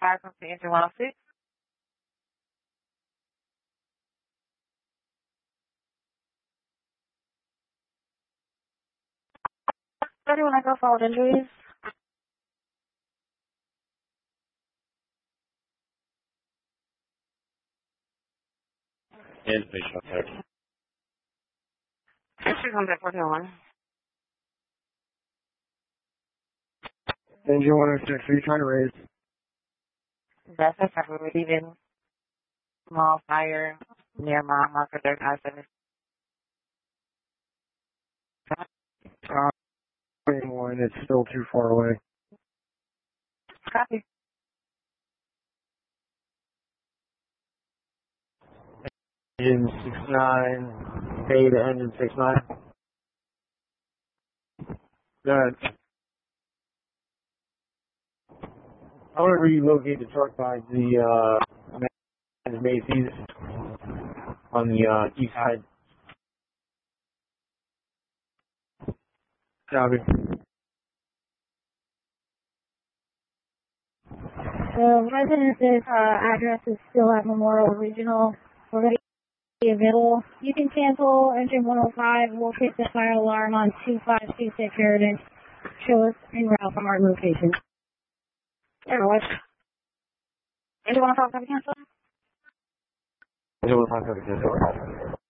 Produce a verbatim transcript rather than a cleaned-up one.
five from the engine one oh six. Ready when I go forward injuries? And patient up there. She's on that forty-one. Engine one oh six, are you trying to raise? That's it. We're receiving small fire near my marker third I seven. Uh, twenty-one, it's still too far away. Copy. Engine six nine, pay the engine six nine. Good. I want to relocate the truck by the, uh, Macy's on the, uh, east side. Copy. The residents' uh, address is still at Memorial Regional. We're going to be available. You can cancel engine one oh five. We'll take the fire alarm on two five two six Sheridan. Show us en route from our location. There was. Engine one oh five, copy cancel? Engine one oh five, copy cancel.